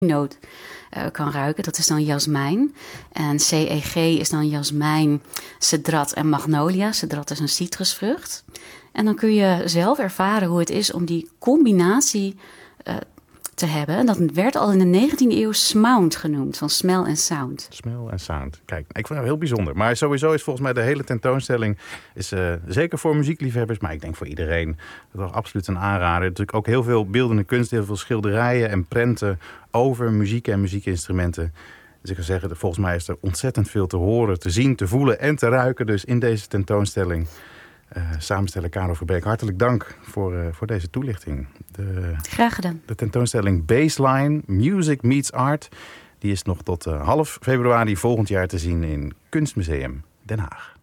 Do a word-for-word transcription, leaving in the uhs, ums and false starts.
noot uh, kan ruiken. Dat is dan jasmijn. En C E G is dan jasmijn, cedrat en magnolia. Cedrat is een citrusvrucht. En dan kun je zelf ervaren hoe het is om die combinatie uh, te hebben. En dat werd al in de negentiende eeuw smound genoemd, van smell en sound. Smell en sound. Kijk, ik vind het heel bijzonder. Maar sowieso is volgens mij de hele tentoonstelling, is, uh, zeker voor muziekliefhebbers, maar ik denk voor iedereen, toch absoluut een aanrader. Natuurlijk ook heel veel beeldende kunst, heel veel schilderijen en prenten over muziek en muziekinstrumenten. Dus ik kan zeggen, volgens mij is er ontzettend veel te horen, te zien, te voelen en te ruiken. Dus in deze tentoonstelling. Uh, samensteller Karel Verbeek, hartelijk dank voor, uh, voor deze toelichting. De, Graag gedaan. De tentoonstelling Baseline, Music Meets Art, die is nog tot uh, half februari volgend jaar te zien in Kunstmuseum Den Haag.